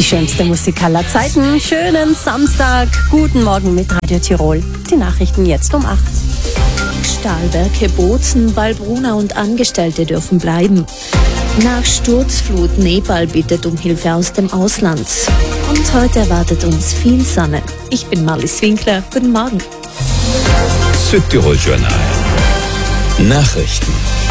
schönste Musik aller Zeiten. Schönen Samstag. Guten Morgen mit Radio Tirol. Die Nachrichten jetzt um 8. Stahlwerke Bozen, Wallbruna und Angestellte dürfen bleiben. Nach Sturzflut Nepal bittet um Hilfe aus dem Ausland. Und heute erwartet uns viel Sonne. Ich bin Marlies Winkler. Guten Morgen. Südtirol Journal. Nachrichten.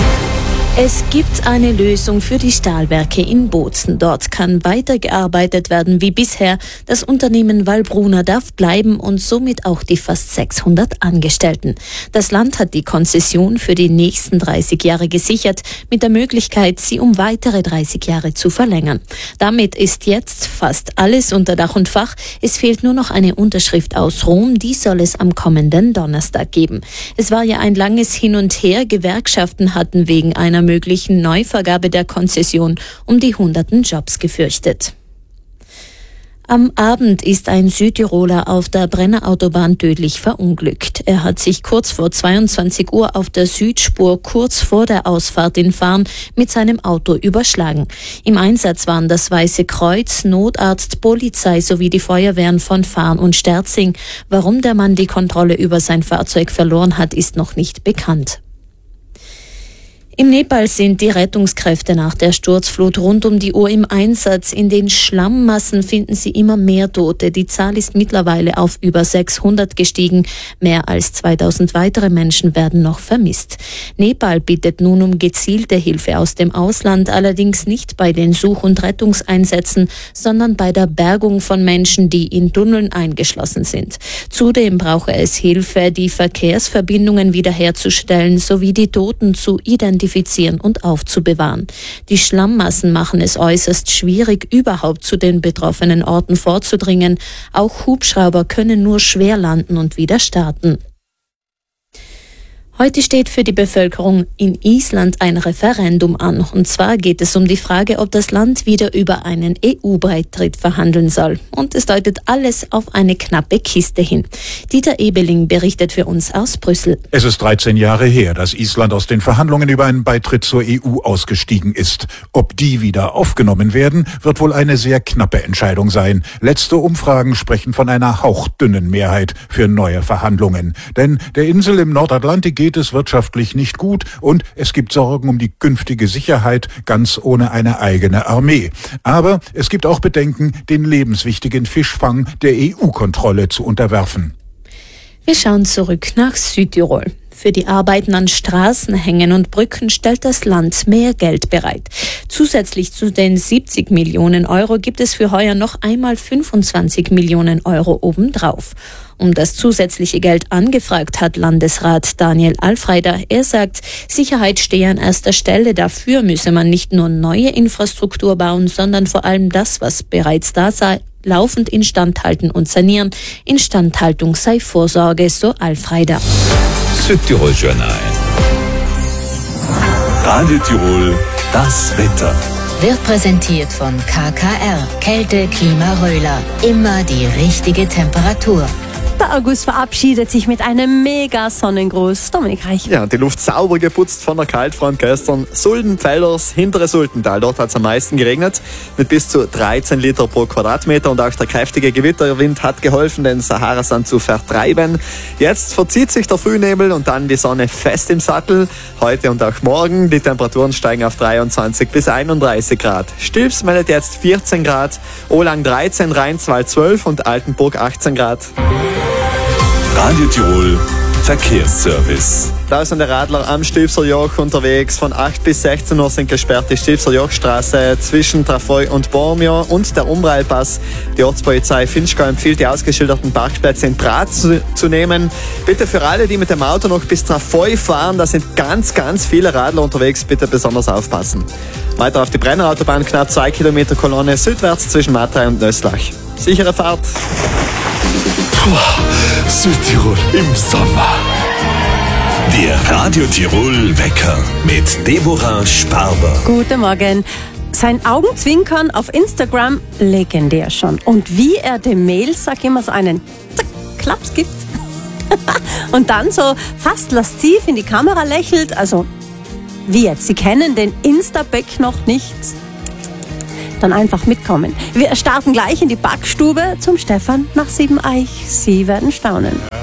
Es gibt eine Lösung für die Stahlwerke in Bozen. Dort kann weitergearbeitet werden wie bisher. Das Unternehmen Wallbruna darf bleiben und somit auch die fast 600 Angestellten. Das Land hat die Konzession für die nächsten 30 Jahre gesichert, mit der Möglichkeit, sie um weitere 30 Jahre zu verlängern. Damit ist jetzt fast alles unter Dach und Fach. Es fehlt nur noch eine Unterschrift aus Rom. Die soll es am kommenden Donnerstag geben. Es war ja ein langes Hin und Her. Gewerkschaften hatten wegen einer möglichen Neuvergabe der Konzession um die hunderten Jobs gefürchtet. Am Abend ist ein Südtiroler auf der Brennerautobahn tödlich verunglückt. Er hat sich kurz vor 22 Uhr auf der Südspur kurz vor der Ausfahrt in Farn mit seinem Auto überschlagen. Im Einsatz waren das Weiße Kreuz, Notarzt, Polizei sowie die Feuerwehren von Farn und Sterzing. Warum der Mann die Kontrolle über sein Fahrzeug verloren hat, ist noch nicht bekannt. Im Nepal sind die Rettungskräfte nach der Sturzflut rund um die Uhr im Einsatz. In den Schlammmassen finden sie immer mehr Tote. Die Zahl ist mittlerweile auf über 600 gestiegen. Mehr als 2000 weitere Menschen werden noch vermisst. Nepal bittet nun um gezielte Hilfe aus dem Ausland, allerdings nicht bei den Such- und Rettungseinsätzen, sondern bei der Bergung von Menschen, die in Tunneln eingeschlossen sind. Zudem brauche es Hilfe, die Verkehrsverbindungen wiederherzustellen sowie die Toten zu identifizieren und aufzubewahren. Die Schlammmassen machen es äußerst schwierig, überhaupt zu den betroffenen Orten vorzudringen. Auch Hubschrauber können nur schwer landen und wieder starten. Heute steht für die Bevölkerung in Island ein Referendum an. Und zwar geht es um die Frage, ob das Land wieder über einen EU-Beitritt verhandeln soll. Und es deutet alles auf eine knappe Kiste hin. Dieter Ebeling berichtet für uns aus Brüssel. Es ist 13 Jahre her, dass Island aus den Verhandlungen über einen Beitritt zur EU ausgestiegen ist. Ob die wieder aufgenommen werden, wird wohl eine sehr knappe Entscheidung sein. Letzte Umfragen sprechen von einer hauchdünnen Mehrheit für neue Verhandlungen. Denn der Insel im Nordatlantik geht es wirtschaftlich nicht gut und es gibt Sorgen um die künftige Sicherheit, ganz ohne eine eigene Armee. Aber es gibt auch Bedenken, den lebenswichtigen Fischfang der EU-Kontrolle zu unterwerfen. Wir schauen zurück nach Südtirol. Für die Arbeiten an Straßenhängen und Brücken stellt das Land mehr Geld bereit. Zusätzlich zu den 70 Millionen Euro gibt es für heuer noch einmal 25 Millionen Euro obendrauf. Um das zusätzliche Geld angefragt hat Landesrat Daniel Alfreider. Er sagt, Sicherheit stehe an erster Stelle. Dafür müsse man nicht nur neue Infrastruktur bauen, sondern vor allem das, was bereits da sei, laufend instand halten und sanieren. Instandhaltung sei Vorsorge, so Alfreider. Südtirol Journal. Radio Tirol, das Wetter. Wird präsentiert von KKR. Kälte, Klima, Röhler. Immer die richtige Temperatur. Der August verabschiedet sich mit einem mega Sonnengruß. Dominik Reich. Ja, die Luft sauber geputzt von der Kaltfront gestern. Sulden-Pfälders, hintere Sultental, dort hat es am meisten geregnet. Mit bis zu 13 Liter pro Quadratmeter und auch der kräftige Gewitterwind hat geholfen, den Saharasand zu vertreiben. Jetzt verzieht sich der Frühnebel und dann die Sonne fest im Sattel. Heute und auch morgen, die Temperaturen steigen auf 23 bis 31 Grad. Stilfs meldet jetzt 14 Grad, Olang 13, Rheinswald 12 und Altenburg 18 Grad. Radio Tirol Verkehrsservice. Da sind die Radler am Stilfser Joch unterwegs. Von 8 bis 16 Uhr sind gesperrt die Stilfser Jochstraße zwischen Trafoi und Bormio und der Umreilpass. Die Ortspolizei Finchgau empfiehlt, die ausgeschilderten Parkplätze in Prag zu nehmen. Bitte für alle, die mit dem Auto noch bis Trafoi fahren, da sind ganz viele Radler unterwegs, bitte besonders aufpassen. Weiter auf die Brennerautobahn, knapp 2 Kilometer Kolonne südwärts zwischen Matrei und Nöslach. Sichere Fahrt. Südtirol im Sommer. Der Radio Tirol Wecker mit Deborah Sparber. Guten Morgen. Sein Augenzwinkern auf Instagram, legendär schon. Und wie er dem Mail, sag immer so einen Zack, Klaps gibt. Und dann so fast lasziv in die Kamera lächelt. Also, wie jetzt? Sie kennen den Insta-Beck noch nicht? dann einfach mitkommen. Wir starten gleich in die Backstube zum Stefan nach Siebeneich. Sie werden staunen.